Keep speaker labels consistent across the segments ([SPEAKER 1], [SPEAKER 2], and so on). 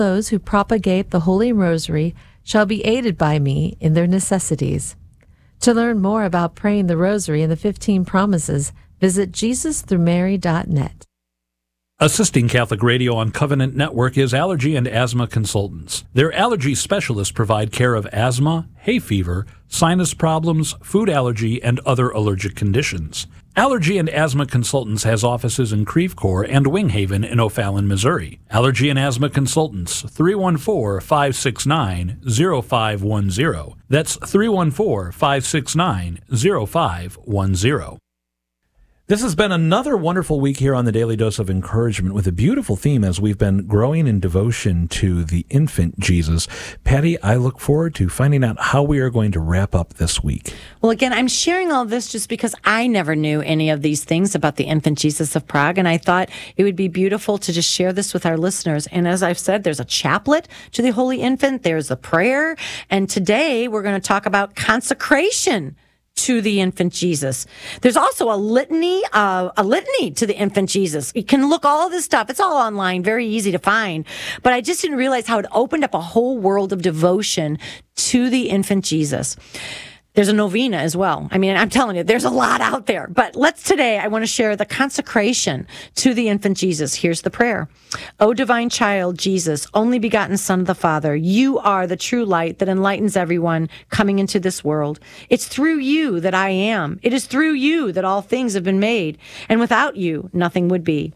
[SPEAKER 1] Those who propagate the Holy Rosary shall be aided by me in their necessities. To learn more about praying the Rosary and the 15 Promises, visit JesusThroughMary.net.
[SPEAKER 2] Assisting Catholic Radio on Covenant Network is Allergy and Asthma Consultants. Their allergy specialists provide care of asthma, hay fever, sinus problems, food allergy, and other allergic conditions. Allergy and Asthma Consultants has offices in Creve Coeur and Wing Haven in O'Fallon, Missouri. Allergy and Asthma Consultants, 314-569-0510. That's 314-569-0510. This has been another wonderful week here on the Daily Dose of Encouragement with a beautiful theme as we've been growing in devotion to the infant Jesus. Patty, I look forward to finding out how we are going to wrap up this week.
[SPEAKER 3] Well, again, I'm sharing all this just because I never knew any of these things about the infant Jesus of Prague, and I thought it would be beautiful to just share this with our listeners. And as I've said, there's a chaplet to the Holy Infant, there's a prayer, and today we're going to talk about consecration to the infant Jesus. There's also a litany to the infant Jesus. You can look all this stuff. It's all online, very easy to find. But I just didn't realize how it opened up a whole world of devotion to the infant Jesus. There's a novena as well. I mean, I'm telling you, there's a lot out there. But today, I want to share the consecration to the infant Jesus. Here's the prayer. O divine child, Jesus, only begotten Son of the Father, you are the true light that enlightens everyone coming into this world. It's through you that I am. It is through you that all things have been made. And without you, nothing would be.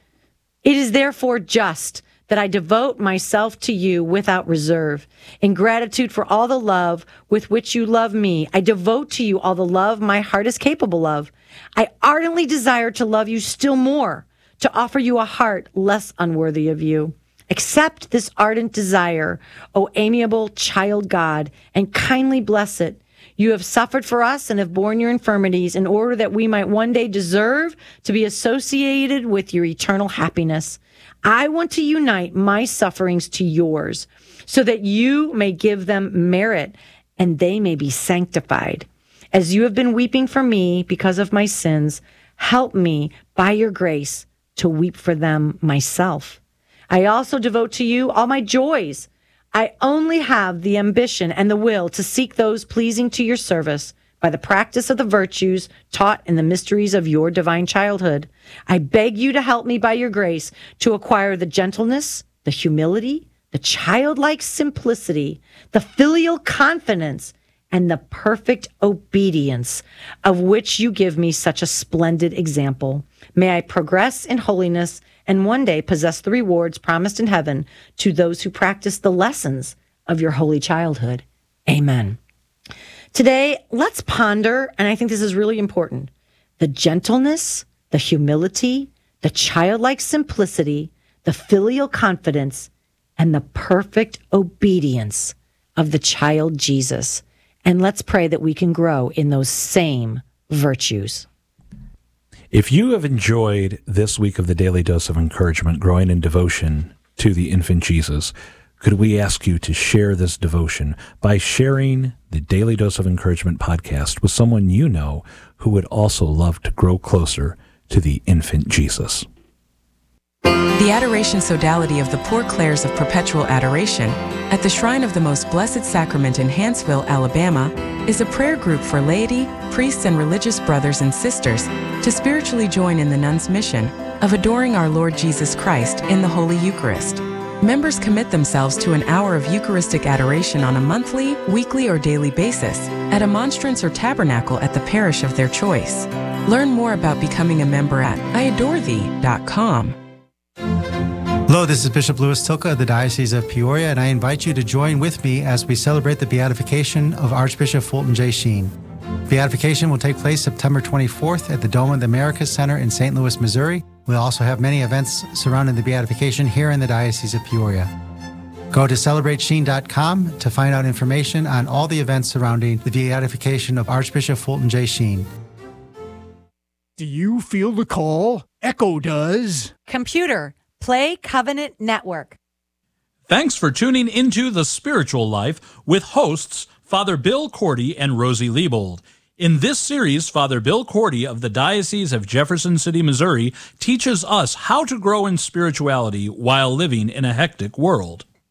[SPEAKER 3] It is therefore just that I devote myself to you without reserve. In gratitude for all the love with which you love me, I devote to you all the love my heart is capable of. I ardently desire to love you still more, to offer you a heart less unworthy of you. Accept this ardent desire, O amiable child God, and kindly bless it. You have suffered for us and have borne your infirmities in order that we might one day deserve to be associated with your eternal happiness. I want to unite my sufferings to yours so that you may give them merit and they may be sanctified. As you have been weeping for me because of my sins, help me by your grace to weep for them myself. I also devote to you all my joys. I only have the ambition and the will to seek those pleasing to your service by the practice of the virtues taught in the mysteries of your divine childhood. I beg you to help me by your grace to acquire the gentleness, the humility, the childlike simplicity, the filial confidence, and the perfect obedience of which you give me such a splendid example. May I progress in holiness and one day possess the rewards promised in heaven to those who practice the lessons of your holy childhood. Amen. Today, let's ponder, and I think this is really important, the gentleness, the humility, the childlike simplicity, the filial confidence, and the perfect obedience of the child Jesus. And let's pray that we can grow in those same virtues.
[SPEAKER 2] If you have enjoyed this week of the Daily Dose of Encouragement, growing in devotion to the infant Jesus, could we ask you to share this devotion by sharing the Daily Dose of Encouragement podcast with someone you know who would also love to grow closer to the infant Jesus?
[SPEAKER 4] The Adoration Sodality of the Poor Clares of Perpetual Adoration at the Shrine of the Most Blessed Sacrament in Hanceville, Alabama, is a prayer group for laity, priests, and religious brothers and sisters to spiritually join in the nuns' mission of adoring our Lord Jesus Christ in the Holy Eucharist. Members commit themselves to an hour of Eucharistic adoration on a monthly, weekly, or daily basis at a monstrance or tabernacle at the parish of their choice. Learn more about becoming a member at iadorethee.com.
[SPEAKER 5] Hello, this is Bishop Louis Tilka of the Diocese of Peoria, and I invite you to join with me as we celebrate the beatification of Archbishop Fulton J. Sheen. Beatification will take place September 24th at the Dome of the Americas Center in St. Louis, Missouri. We'll also have many events surrounding the beatification here in the Diocese of Peoria. Go to celebratesheen.com to find out information on all the events surrounding the beatification of Archbishop Fulton J. Sheen.
[SPEAKER 6] Do you feel the call? Echo does.
[SPEAKER 3] Computer, play Covenant Network.
[SPEAKER 2] Thanks for tuning into The Spiritual Life with hosts Father Bill Cordy and Rosie Liebold. In this series, Father Bill Cordy of the Diocese of Jefferson City, Missouri, teaches us how to grow in spirituality while living in a hectic world.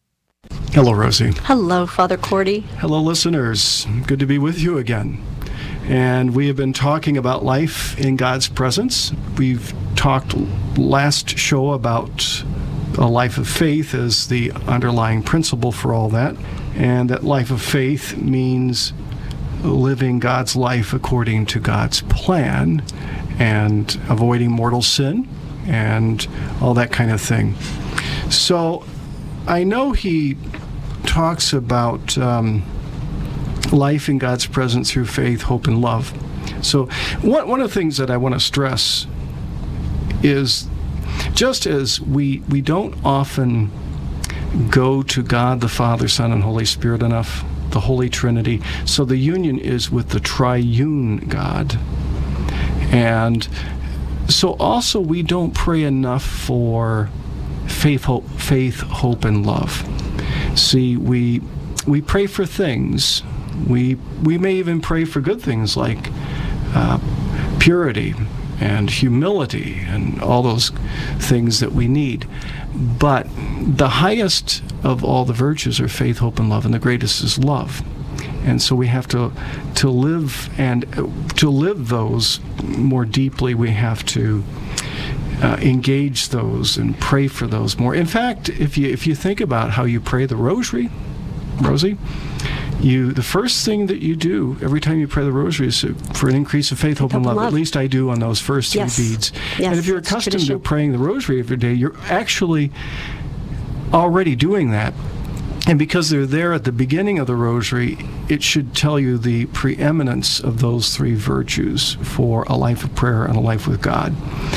[SPEAKER 7] Hello, Rosie.
[SPEAKER 8] Hello, Father Cordy.
[SPEAKER 7] Hello, listeners. Good to be with you again. And we have been talking about life in God's presence. We've talked last show about a life of faith as the underlying principle for all that. And that life of faith means living God's life according to God's plan and avoiding mortal sin and all that kind of thing. So I know he talks about life in God's presence through faith, hope, and love. So one of the things that I want to stress is just as we don't often go to God the Father, Son, and Holy Spirit enough, the Holy Trinity, so the union is with the triune God. And so also we don't pray enough for faith, hope, and love. See, we pray for things. We may even pray for good things like purity and humility and all those things that we need. But the highest of all the virtues are faith, hope, and love, and the greatest is love. And so we have to live, and to live those more deeply, we have to engage those and pray for those more. In fact, if you think about how you pray the rosary, Rosie, the first thing that you do every time you pray the rosary is for an increase of faith, hope, and love. At least I do on those first three beads.
[SPEAKER 8] Yes,
[SPEAKER 7] and if you're accustomed to praying the rosary every day, you're actually already doing that. And because they're there at the beginning of the rosary, it should tell you the preeminence of those three virtues for a life of prayer and a life with God.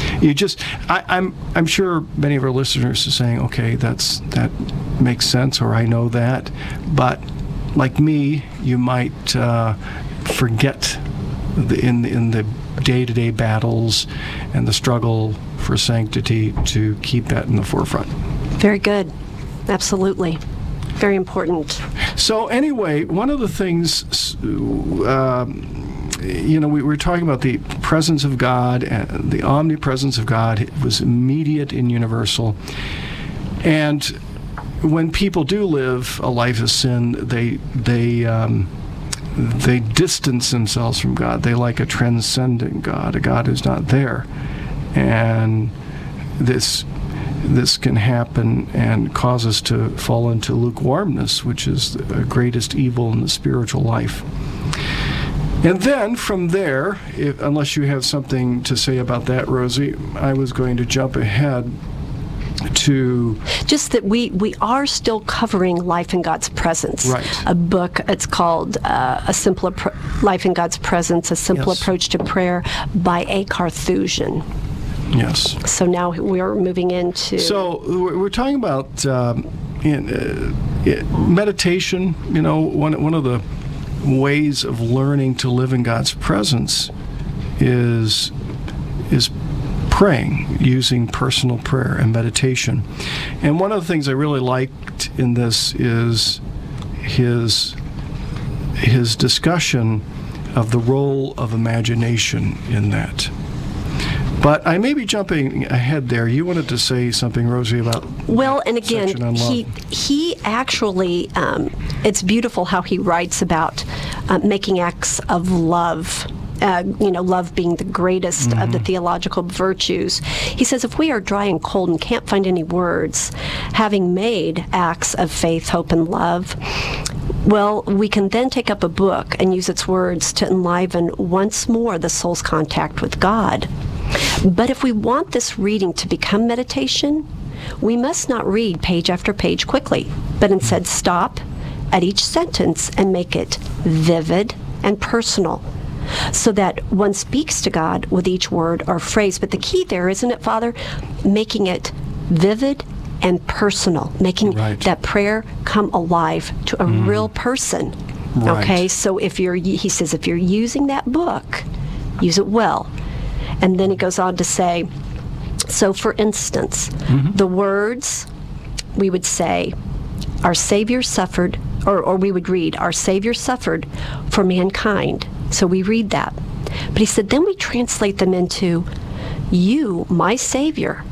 [SPEAKER 7] I'm sure many of our listeners are saying, okay, that makes sense, or I know that. But like me, you might forget in the day-to-day battles and the struggle for sanctity to keep that in the forefront.
[SPEAKER 8] Very good. Absolutely. Very important.
[SPEAKER 7] So anyway, one of the things, we were talking about the presence of God, and the omnipresence of God. It was immediate and universal. And when people do live a life of sin, they distance themselves from God. They like a transcendent God, a God who's not there. And this can happen and cause us to fall into lukewarmness, which is the greatest evil in the spiritual life. And then from there, unless you have something to say about that, Rosie, I was going to jump ahead to
[SPEAKER 8] just that we are still covering Life in God's Presence.
[SPEAKER 7] Right.
[SPEAKER 8] A book. It's called A Simple Life in God's Presence: A Simple Approach to Prayer by A. Carthusian.
[SPEAKER 7] Yes.
[SPEAKER 8] So now we're moving into.
[SPEAKER 7] So we're talking about meditation. One of the ways of learning to live in God's presence is praying, using personal prayer and meditation. And one of the things I really liked in this is his discussion of the role of imagination in that. But I may be jumping ahead there. You wanted to say something, Rosie, about
[SPEAKER 8] and again, he actually, it's beautiful how he writes about making acts of love. Love being the greatest of the theological virtues. He says, if we are dry and cold and can't find any words, having made acts of faith, hope, and love, well, we can then take up a book and use its words to enliven once more the soul's contact with God. But if we want this reading to become meditation, we must not read page after page quickly, but instead stop at each sentence and make it vivid and personal, so that one speaks to God with each word or phrase. But the key there, isn't it, Father? Making it vivid and personal, making that prayer come alive to a real person.
[SPEAKER 7] Right.
[SPEAKER 8] Okay, so he says, if you're using that book, use it well. And then he goes on to say, so for instance, the words, we would say, our Savior suffered, or we would read, our Savior suffered for mankind. So we read that. But he said, then we translate them into, you, my Savior,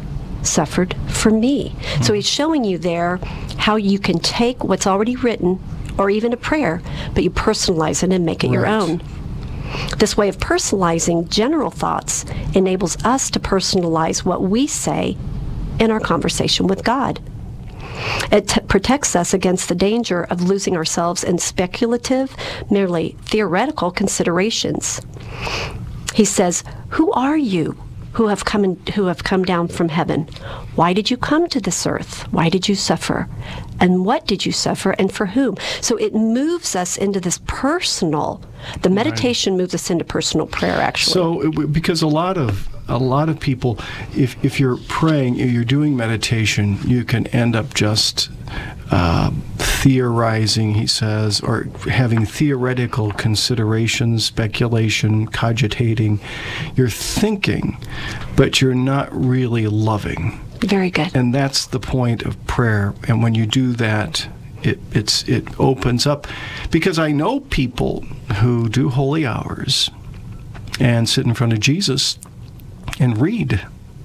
[SPEAKER 8] suffered for me. So he's showing you there how you can take what's already written, or even a prayer, but you personalize it and make it your own. This way of personalizing general thoughts enables us to personalize what we say in our conversation with God. It protects us against the danger of losing ourselves in speculative, merely theoretical considerations. He says, "Who are you who have come down from heaven? Why did you come to this earth? Why did you suffer? And what did you suffer, and for whom?" So it moves us into this personal. The meditation moves us into personal prayer, actually.
[SPEAKER 7] So, because a lot of people, if you're praying, if you're doing meditation, you can end up just theorizing, he says, or having theoretical considerations, speculation, cogitating. You're thinking, but you're not really loving.
[SPEAKER 8] Very good.
[SPEAKER 7] And that's the point of prayer. And when you do that, it opens up. Because I know people who do holy hours and sit in front of Jesus and read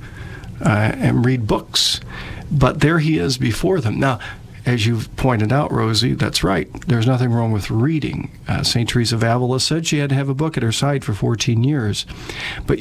[SPEAKER 7] books, but there he is before them. Now, as you've pointed out, Rosie, that's right. There's nothing wrong with reading. St. Teresa of Avila said she had to have a book at her side for 14 years. But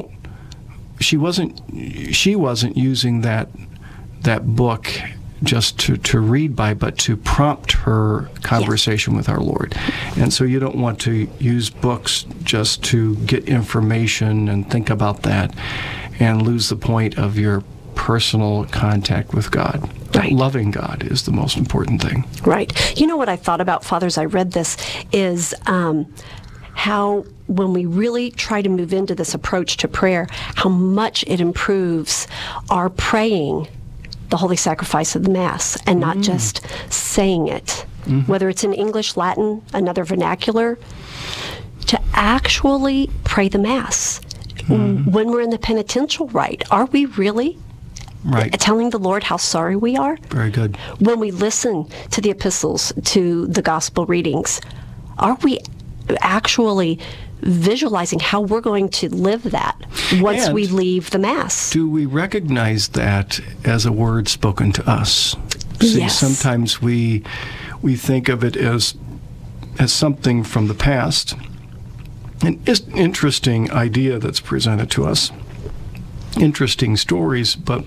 [SPEAKER 7] she wasn't using that book just to read by, but to prompt her conversation with our Lord. And so you don't want to use books just to get information and think about that and lose the point of your personal contact with God. Right. Loving God is the most important thing.
[SPEAKER 8] Right. You know what I thought about, Father, as I read this, is how when we really try to move into this approach to prayer, how much it improves our praying the Holy Sacrifice of the Mass and not just saying it, whether it's in English, Latin, another vernacular, to actually pray the Mass. When we're in the penitential rite, are we really telling the Lord how sorry we are?
[SPEAKER 7] Very good.
[SPEAKER 8] When we listen to the epistles, to the gospel readings, are we actually visualizing how we're going to live that once we leave the Mass?
[SPEAKER 7] Do we recognize that as a word spoken to us? See,
[SPEAKER 8] yes.
[SPEAKER 7] Sometimes we think of it as something from the past. An interesting idea that's presented to us. Interesting stories, but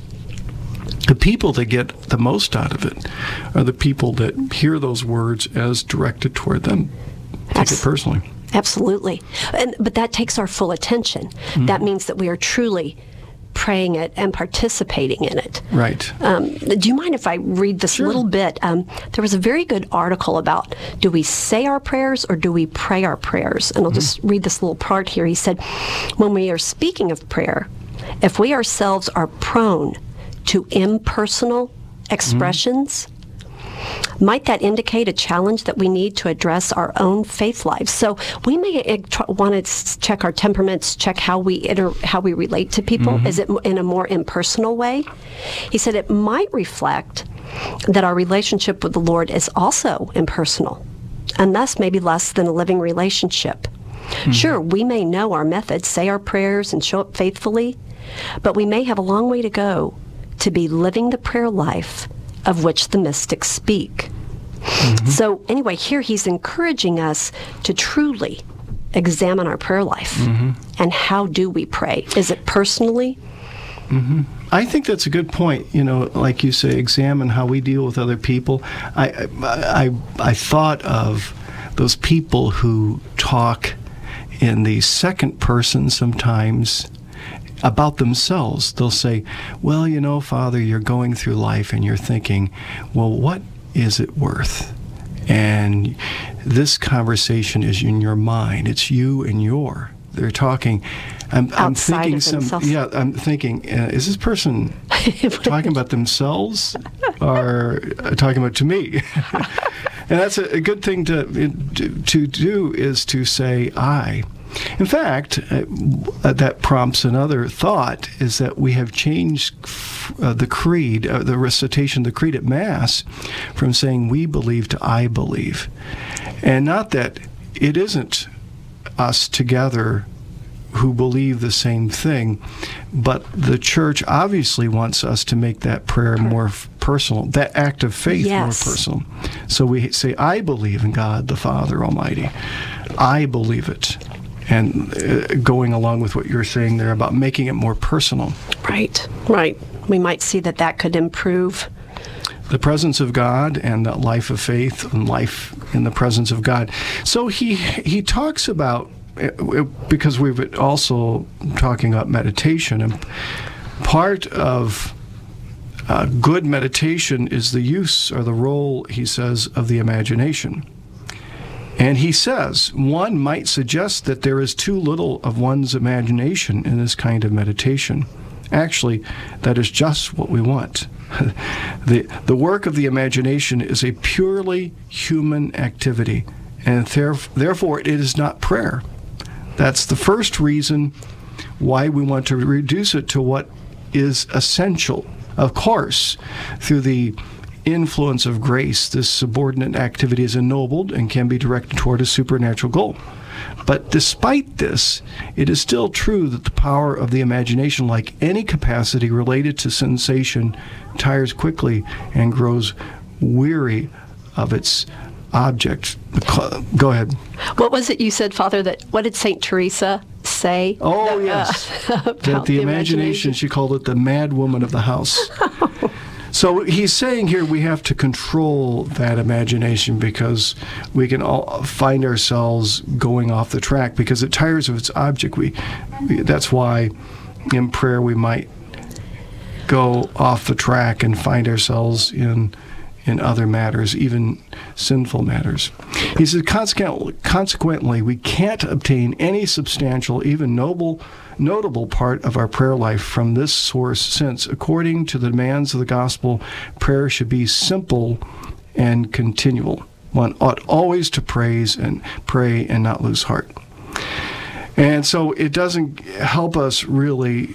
[SPEAKER 7] the people that get the most out of it are the people that hear those words as directed toward them. Take it personally.
[SPEAKER 8] Absolutely. But that takes our full attention. That means that we are truly praying it and participating in it.
[SPEAKER 7] Right.
[SPEAKER 8] Do you mind if I read this little bit? There was a very good article about, do we say our prayers or do we pray our prayers? And I'll just read this little part here. He said, when we are speaking of prayer, if we ourselves are prone to impersonal expressions, might that indicate a challenge that we need to address our own faith lives? So we may want to check our temperaments, check how we relate to people. Is it in a more impersonal way? He said it might reflect that our relationship with the Lord is also impersonal, and thus maybe less than a living relationship. Sure, we may know our methods, say our prayers, and show up faithfully, but we may have a long way to go to be living the prayer life of which the mystics speak. So anyway, here he's encouraging us to truly examine our prayer life. And how do we pray? Is it personally?
[SPEAKER 7] I think that's a good point. You know, like you say, examine how we deal with other people. I thought of those people who talk in the second person sometimes about themselves. They'll say, well, you know, Father, you're going through life and you're thinking, well, what is it worth? And this conversation is in your mind. It's you and they're talking. I'm thinking I'm thinking, is this person talking about themselves or talking about to me? And that's a good thing to do, is to say I. In fact, that prompts another thought, is that we have changed the creed, the recitation of the creed at Mass, from saying we believe to I believe. And not that it isn't us together who believe the same thing. But the church obviously wants us to make that prayer more personal, that act of faith more personal. So we say, I believe in God the Father Almighty. I believe it. And going along with what you're saying there about making it more personal.
[SPEAKER 8] Right. We might see that could improve
[SPEAKER 7] the presence of God and that life of faith and life in the presence of God. So he talks about, because we've also talking about meditation, and part of good meditation is the use or the role, he says, of the imagination. And he says, one might suggest that there is too little of one's imagination in this kind of meditation. Actually, that is just what we want. The work of the imagination is a purely human activity, and therefore it is not prayer. That's the first reason why we want to reduce it to what is essential. Of course, through the influence of grace, this subordinate activity is ennobled and can be directed toward a supernatural goal. But despite this, it is still true that the power of the imagination, like any capacity related to sensation, tires quickly and grows weary of its object. Go ahead.
[SPEAKER 8] What was it you said, Father, what did St. Teresa say?
[SPEAKER 7] Oh, yes. That the imagination, she called it the mad woman of the house. So he's saying here we have to control that imagination because we can all find ourselves going off the track because it tires of its object. That's why in prayer we might go off the track and find ourselves in other matters, even sinful matters. He says, consequently, we can't obtain any substantial, even notable part of our prayer life from this source, since, according to the demands of the gospel, prayer should be simple and continual. One ought always to pray and not lose heart. And so it doesn't help us really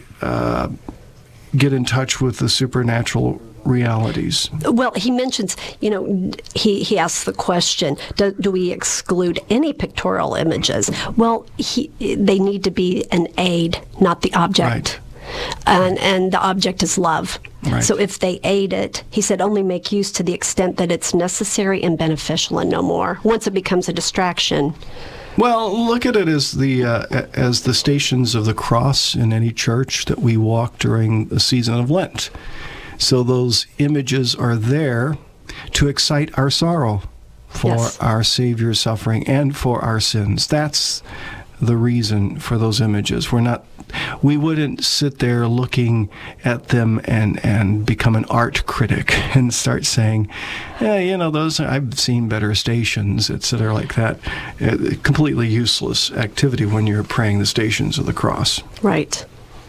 [SPEAKER 7] get in touch with the supernatural realities.
[SPEAKER 8] Well, he mentions, he asks the question, do we exclude any pictorial images? Well, they need to be an aid, not the object. Right. And the object is love. Right. So if they aid it, he said, only make use to the extent that it's necessary and beneficial and no more. Once it becomes a distraction.
[SPEAKER 7] Well, look at it as the stations of the cross in any church that we walk during the season of Lent. So those images are there to excite our sorrow for our Savior's suffering and for our sins. That's the reason for those images. We wouldn't sit there looking at them and become an art critic and start saying, those I've seen better stations, etc., like that. Completely useless activity when you're praying the stations of the cross.
[SPEAKER 8] Right.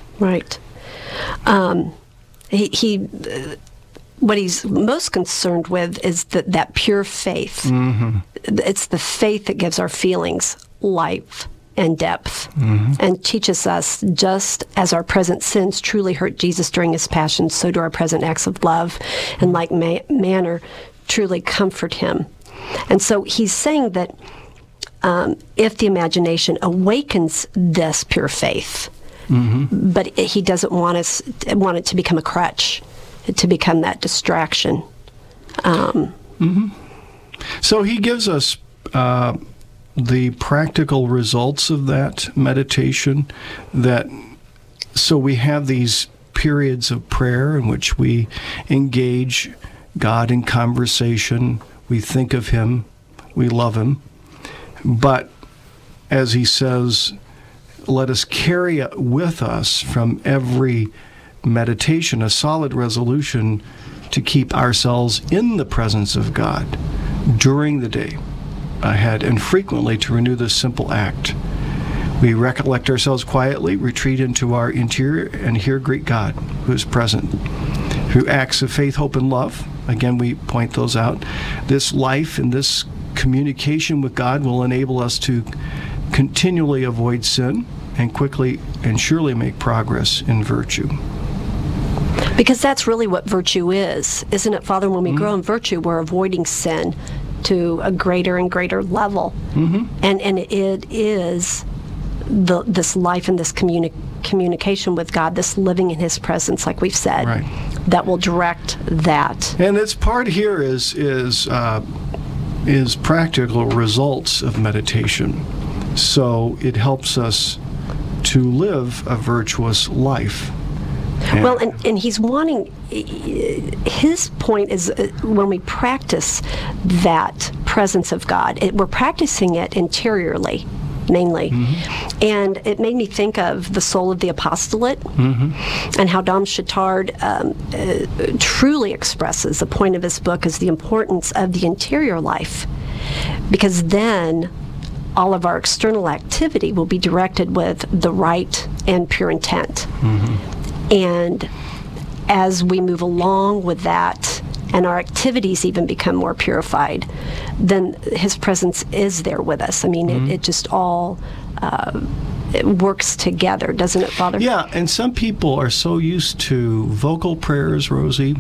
[SPEAKER 8] What he's most concerned with is that pure faith. Mm-hmm. It's the faith that gives our feelings life and depth, and teaches us, just as our present sins truly hurt Jesus during his passion, so do our present acts of love in like manner truly comfort him. And so he's saying that if the imagination awakens this pure faith, but he doesn't want it to become a crutch, to become that distraction.
[SPEAKER 7] So he gives us the practical results of that meditation. So we have these periods of prayer in which we engage God in conversation. We think of him. We love him. But as he says, let us carry with us from every meditation a solid resolution to keep ourselves in the presence of God during the day ahead, and frequently to renew this simple act. We recollect ourselves quietly, retreat into our interior, and hear great God who is present. Through acts of faith, hope, and love, again we point those out, this life and this communication with God will enable us to continually avoid sin and quickly and surely make progress in virtue.
[SPEAKER 8] Because that's really what virtue is, isn't it, Father? When we grow in virtue, we're avoiding sin to a greater and greater level. And it is this life and this communication with God, this living in His presence, like we've said, that will direct that.
[SPEAKER 7] And its part here is practical results of meditation. So it helps us to live a virtuous life.
[SPEAKER 8] Well, and he's wanting, his point is when we practice that presence of God, we're practicing it interiorly, mainly. And it made me think of the soul of the apostolate and how Dom Chautard truly expresses the point of his book is the importance of the interior life, because then all of our external activity will be directed with the right and pure intent. And as we move along with that, and our activities even become more purified, then His presence is there with us. I mean, it just all it works together, doesn't it, Father?
[SPEAKER 7] Yeah, and some people are so used to vocal prayers, Rosie,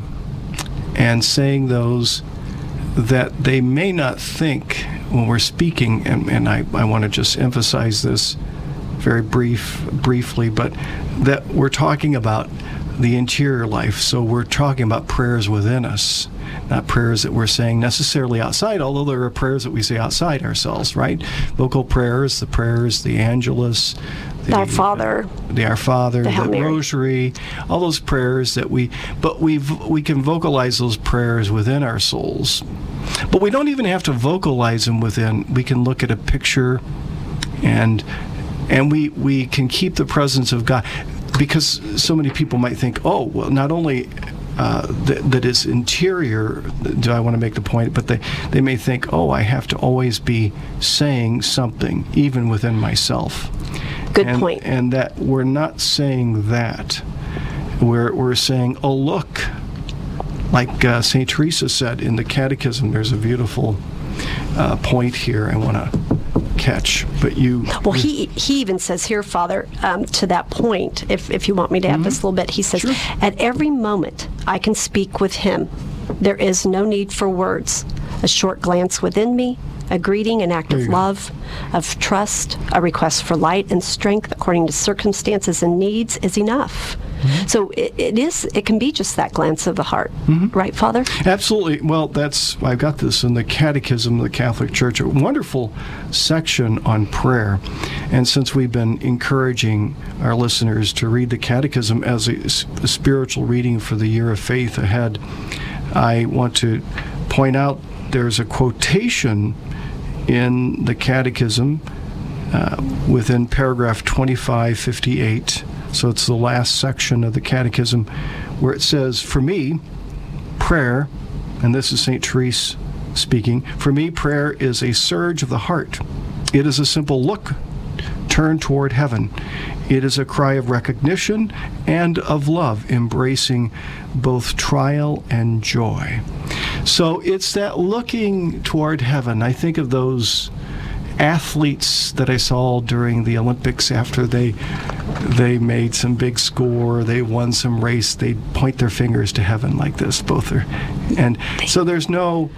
[SPEAKER 7] and saying those that they may not think when we're speaking, and I want to just emphasize this very briefly, but that we're talking about the interior life. So we're talking about prayers within us, not prayers that we're saying necessarily outside, although there are prayers that we say outside ourselves, right? Vocal prayers, the Angelus,
[SPEAKER 8] Our Father,
[SPEAKER 7] the Rosary, all those prayers that we can vocalize those prayers within our souls. But we don't even have to vocalize them within. We can look at a picture and we can keep the presence of God, because so many people might think, oh, well, not only that it's interior, do I want to make the point, but they may think, oh, I have to always be saying something, even within myself.
[SPEAKER 8] Good point.
[SPEAKER 7] And that we're not saying that. We're saying, oh, look, like St. Teresa said in the Catechism, there's a beautiful point here I want to catch, but you...
[SPEAKER 8] Well, he even says here, Father, to that point, if you want me to add this a little bit, he says, at every moment I can speak with Him. There is no need for words. A short glance within me, a greeting, an act of love, of trust, a request for light and strength according to circumstances and needs is enough. So it can be just that glance of the heart, right, Father?
[SPEAKER 7] Absolutely. Well, I've got this in the Catechism of the Catholic Church, a wonderful section on prayer. And since we've been encouraging our listeners to read the Catechism as a spiritual reading for the year of faith ahead, I want to point out there's a quotation in the Catechism within paragraph 2558. So it's the last section of the Catechism where it says, for me, prayer, and this is St. Therese speaking, for me, prayer is a surge of the heart. It is a simple look turned toward heaven. It is a cry of recognition and of love, embracing both trial and joy. So it's that looking toward heaven. I think of those athletes that I saw during the Olympics after they made some big score, they won some race, they point their fingers to heaven like this, both are, and so there's no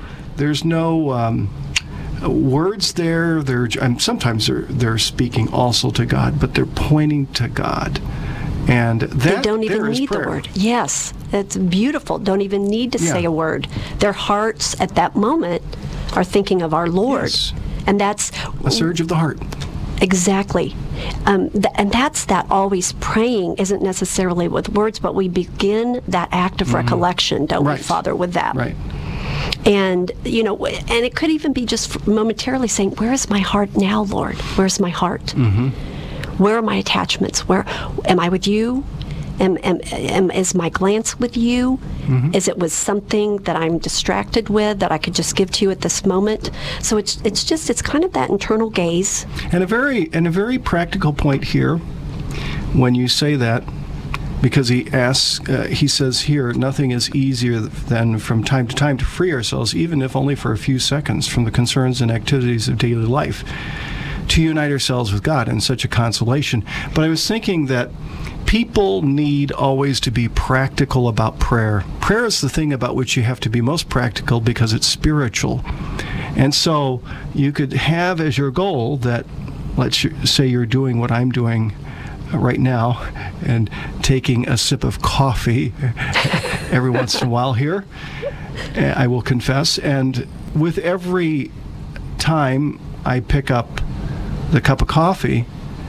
[SPEAKER 7] words there. Sometimes they're speaking also to God, but they're pointing to God, and that
[SPEAKER 8] they don't even need
[SPEAKER 7] prayer.
[SPEAKER 8] the word. Yes, it's beautiful. Don't even need to say a word. Their hearts at that moment are thinking of our Lord.
[SPEAKER 7] Yes.
[SPEAKER 8] And that's
[SPEAKER 7] a surge of the heart.
[SPEAKER 8] Exactly. And that's that always praying isn't necessarily with words, but we begin that act of recollection, don't we, Father, with that?
[SPEAKER 7] Right.
[SPEAKER 8] And, and it could even be just momentarily saying, where is my heart now, Lord? Where's my heart? Where are my attachments? Where am I with you? Is my glance with you? Is it with something that I'm distracted with that I could just give to you at this moment? So it's kind of that internal gaze.
[SPEAKER 7] And a very practical point here when you say that, because he says here, nothing is easier than from time to time to free ourselves, even if only for a few seconds, from the concerns and activities of daily life, to unite ourselves with God in such a consolation. But I was thinking that people need always to be practical about prayer. Prayer is the thing about which you have to be most practical because it's spiritual. And so you could have as your goal that, let's say you're doing what I'm doing right now and taking a sip of coffee every once in a while here, I will confess. And with every time I pick up the cup of coffee,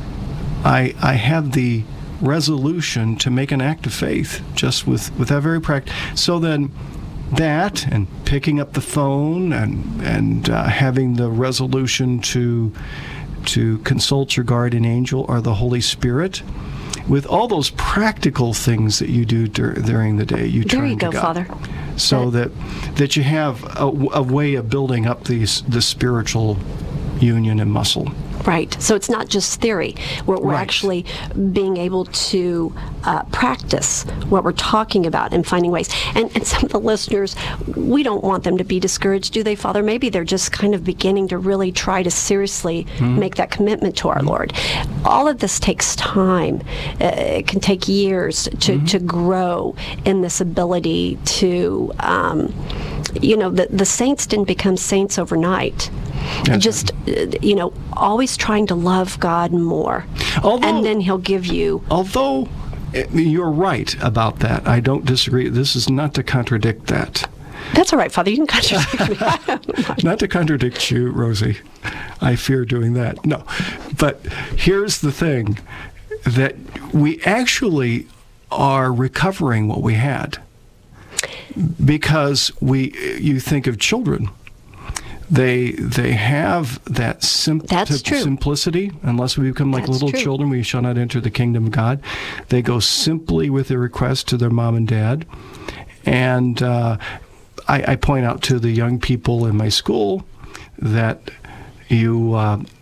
[SPEAKER 7] I have the resolution to make an act of faith just with that very practice. So then that, and picking up the phone, and having the resolution to consult your guardian angel or the Holy Spirit, with all those practical things that you do during the day, you turn to God. There you go,
[SPEAKER 8] Father.
[SPEAKER 7] So that you have a way of building up the spiritual union and muscle.
[SPEAKER 8] Right. So it's not just theory. We're actually being able to practice what we're talking about and finding ways. And some of the listeners, we don't want them to be discouraged, do they, Father? Maybe they're just kind of beginning to really try to seriously make that commitment to our Lord. All of this takes time. It can take years to grow in this ability to, the saints didn't become saints overnight. Just, always trying to love God more. And then He'll give you...
[SPEAKER 7] Although you're right about that. I don't disagree. This is not to contradict that.
[SPEAKER 8] That's all right, Father. You can contradict me.
[SPEAKER 7] Not to contradict you, Rosie. I fear doing that. No. But here's the thing, that we actually are recovering what we had. Because you think of children. They have that simplicity. Unless we become like little children, we shall not enter the kingdom of God. They go simply with their request to their mom and dad. And I point out to the young people in my school that you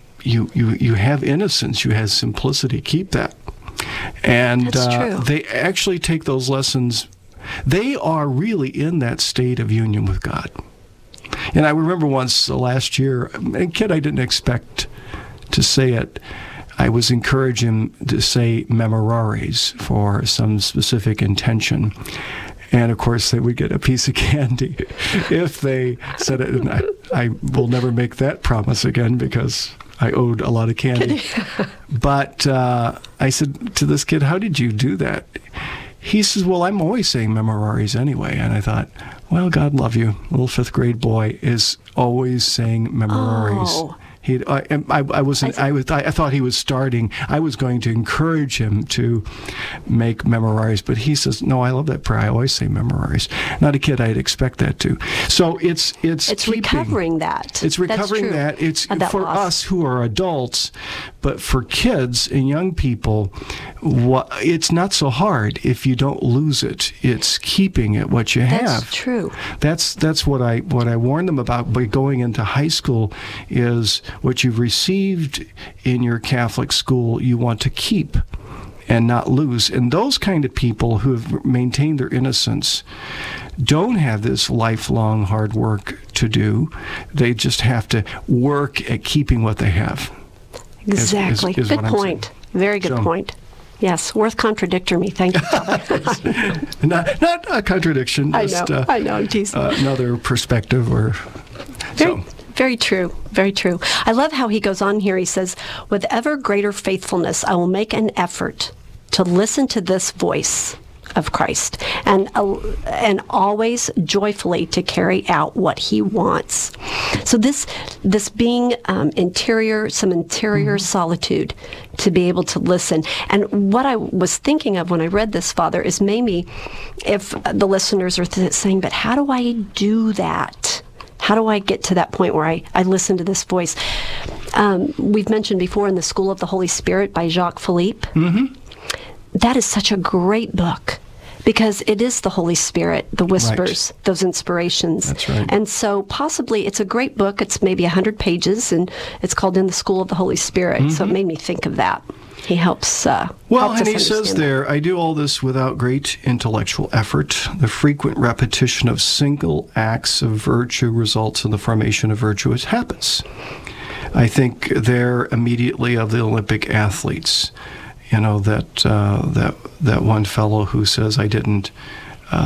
[SPEAKER 7] have innocence, you have simplicity. Keep that. And they actually take those lessons. They are really in that state of union with God. And I remember once last year, a kid I didn't expect to say it, I was encouraging him to say memoraries for some specific intention. And of course, they would get a piece of candy if they said it. And I will never make that promise again because I owed a lot of candy. But I said to this kid, "How did you do that?" He says, "Well, I'm always saying memoraries anyway." And I thought, well, God love you. Little 5th grade boy is always saying memoraries.
[SPEAKER 8] Oh.
[SPEAKER 7] I thought he was starting. I was going to encourage him to make memoraries, but he says, "No, I love that prayer. I always say memoraries." Not a kid I'd expect that to. So it's
[SPEAKER 8] recovering that.
[SPEAKER 7] It's recovering that. It's for us who are adults, but for kids and young people, it's not so hard if you don't lose it. It's keeping it what you have.
[SPEAKER 8] That's true.
[SPEAKER 7] That's what I warn them about by going into high school is what you've received in your Catholic school you want to keep and not lose. And those kind of people who have maintained their innocence don't have this lifelong hard work to do. They just have to work at keeping what they have.
[SPEAKER 8] Exactly. Good point. Very good point. Yes, worth contradicting me. Thank you, Father.
[SPEAKER 7] not a contradiction. Just,
[SPEAKER 8] I know. I'm teasing.
[SPEAKER 7] Another perspective or...
[SPEAKER 8] Very true. Very true. I love how he goes on here. He says, "With ever greater faithfulness, I will make an effort to listen to this voice of Christ and always joyfully to carry out what He wants." So this being interior solitude to be able to listen. And what I was thinking of when I read this, Father, is maybe if the listeners are saying, "But how do I do that? How do I get to that point where I listen to this voice?" We've mentioned before in The School of the Holy Spirit by Jacques Philippe. Mm-hmm. That is such a great book because it is the Holy Spirit, the whispers, those inspirations.
[SPEAKER 7] That's right.
[SPEAKER 8] And so possibly it's a great book. It's maybe 100 pages, and it's called In the School of the Holy Spirit. Mm-hmm. So it made me think of that. He helps.
[SPEAKER 7] And he says there, "I do all this without great intellectual effort. The frequent repetition of single acts of virtue results in the formation of virtuous habits." I think there immediately of the Olympic athletes. You know, that one fellow who says, I didn't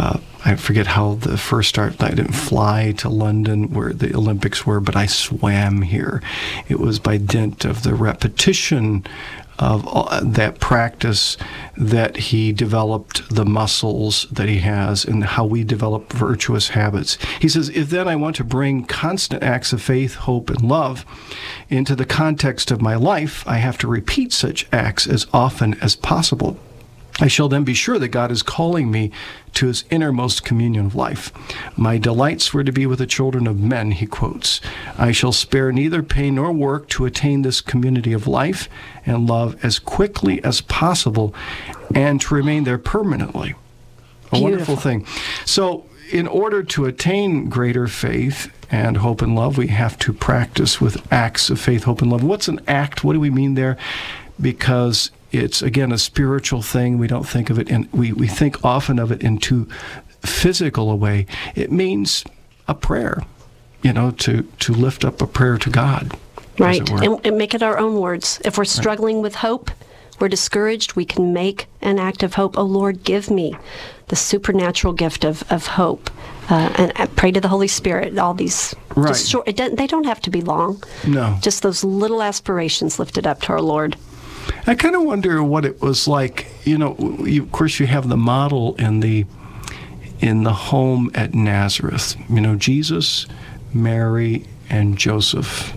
[SPEAKER 7] I forget how the first start. I didn't fly to London where the Olympics were, but I swam here. It was by dint of the repetition of that practice that he developed the muscles that he has and how we develop virtuous habits. He says, if then I want to bring constant acts of faith, hope, and love into the context of my life, I have to repeat such acts as often as possible. I shall then be sure that God is calling me to his innermost communion of life. My delights were to be with the children of men, he quotes. I shall spare neither pain nor work to attain this community of life and love as quickly as possible and to remain there permanently. A wonderful thing. So in order to attain greater faith and hope and love, we have to practice with acts of faith, hope, and love. What's an act? What do we mean there? Because it's, again, a spiritual thing. We don't think of it, and we think often of it in too physical a way. It means a prayer, to lift up a prayer to God.
[SPEAKER 8] Right, and make it our own words. If we're struggling with hope, we're discouraged, we can make an act of hope. Oh, Lord, give me the supernatural gift of hope. And I pray to the Holy Spirit, all these, just short, they don't have to be long. No. Just those little aspirations lifted up to our Lord.
[SPEAKER 7] I kind of wonder what it was like. Of course, you have the model in the home at Nazareth. Jesus, Mary, and Joseph,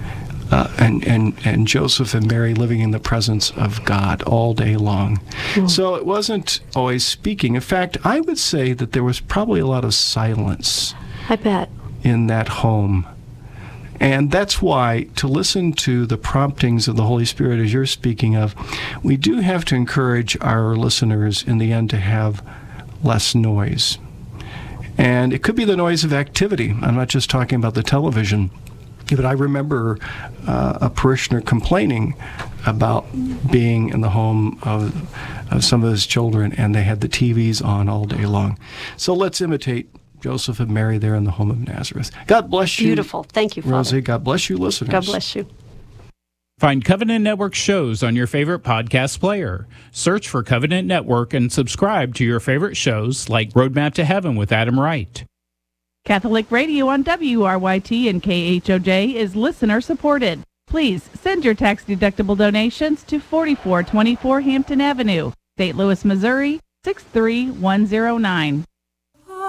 [SPEAKER 7] and Joseph and Mary living in the presence of God all day long. Mm. So it wasn't always speaking. In fact, I would say that there was probably a lot of silence.
[SPEAKER 8] I bet.
[SPEAKER 7] In that home. And that's why, to listen to the promptings of the Holy Spirit, as you're speaking of, we do have to encourage our listeners in the end to have less noise. And it could be the noise of activity. I'm not just talking about the television. But I remember a parishioner complaining about being in the home of some of his children, and they had the TVs on all day long. So let's imitate Joseph and Mary there in the home of Nazareth. God bless you.
[SPEAKER 8] Beautiful. Thank you, Father.
[SPEAKER 7] Rosie. God bless you, listeners.
[SPEAKER 8] God bless you.
[SPEAKER 9] Find Covenant Network shows on your favorite podcast player. Search for Covenant Network and subscribe to your favorite shows like Roadmap to Heaven with Adam Wright.
[SPEAKER 10] Catholic Radio on WRYT and KHOJ is listener supported. Please send your tax-deductible donations to 4424 Hampton Avenue, St. Louis, Missouri, 63109.